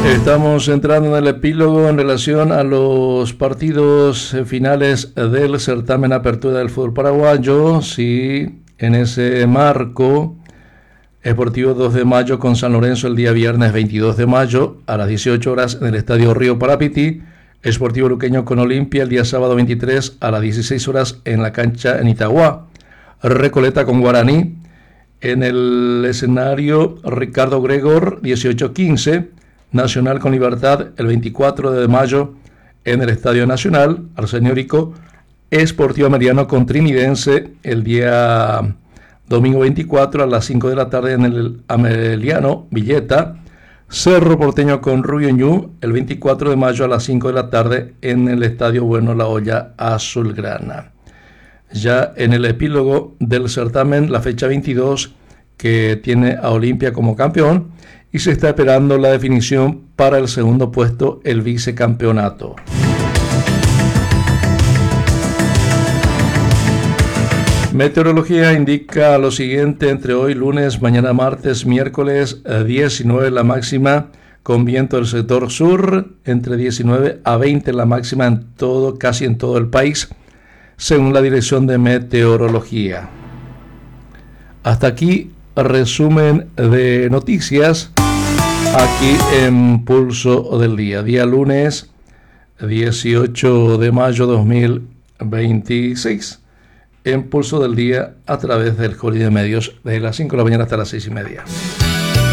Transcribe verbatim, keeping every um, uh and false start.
Estamos entrando en el epílogo en relación a los partidos finales del certamen Apertura del fútbol paraguayo. Sí, en ese marco, Sportivo dos de mayo con San Lorenzo el día viernes veintidós de mayo a las dieciocho horas en el Estadio Río Parapití. Sportivo Luqueño con Olimpia el día sábado veintitrés a las dieciséis horas en la cancha en Itagua. Recoleta con Guaraní en el escenario Ricardo Gregor dieciocho quince. Nacional con Libertad el veinticuatro de mayo en el Estadio Nacional. Arsenio Sportivo Ameriano con Trinidense el día domingo veinticuatro a las cinco de la tarde en el Ameliano Villeta. Cerro Porteño con Rubio Ñu el veinticuatro de mayo a las cinco de la tarde en el Estadio Bueno La Olla Azulgrana. Ya en el epílogo del certamen, la fecha veintidós, que tiene a Olimpia como campeón, y se está esperando la definición para el segundo puesto, el vicecampeonato. Meteorología indica lo siguiente: entre hoy lunes, mañana martes, miércoles diecinueve la máxima, con viento del sector sur, entre diecinueve a veinte la máxima en todo, casi en todo el país, según la Dirección de Meteorología. Hasta aquí resumen de noticias aquí en Pulso del Día, día lunes dieciocho de mayo dos mil veintiséis, en Pulso del Día a través del Colí de Medios, de las cinco de la mañana hasta las seis y media.